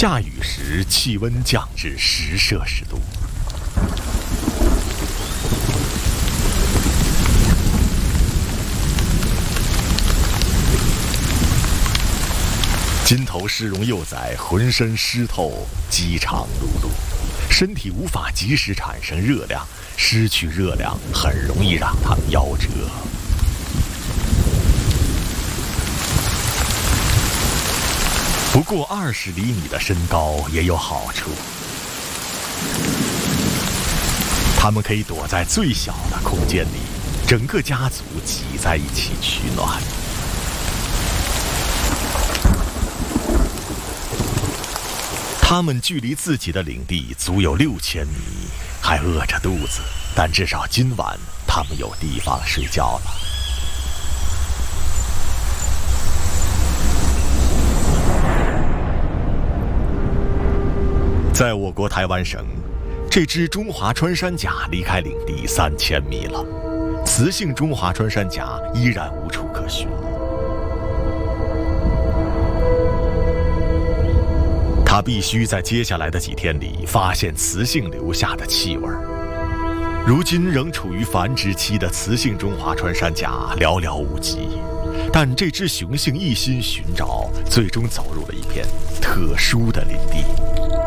下雨时，气温降至10°C。金头狮绒幼崽浑身湿透，饥肠辘辘，身体无法及时产生热量，失去热量很容易让它们夭折。不过20厘米的身高也有好处，它们可以躲在最小的空间里，整个家族挤在一起取暖。它们距离自己的领地足有6000米，还饿着肚子，但至少今晚它们有地方睡觉了。在我国台湾省，这只中华穿山甲离开领地3000米了，雌性中华穿山甲依然无处可寻。它必须在接下来的几天里发现雌性留下的气味。如今仍处于繁殖期的雌性中华穿山甲寥寥无几，但这只雄性一心寻找，最终走入了一片特殊的领地。